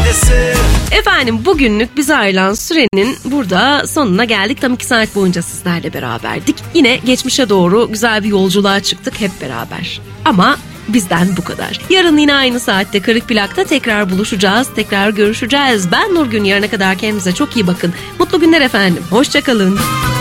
Efendim bugünlük bize ayrılan sürenin burada sonuna geldik. Tam 2 saat boyunca sizlerle beraberdik. Yine geçmişe doğru güzel bir yolculuğa çıktık hep beraber. Ama bizden bu kadar. Yarın yine aynı saatte Kırık Plak'ta tekrar buluşacağız. Tekrar görüşeceğiz. Ben Nurgün. Yarına kadar kendinize çok iyi bakın. Mutlu günler efendim. Hoşça kalın.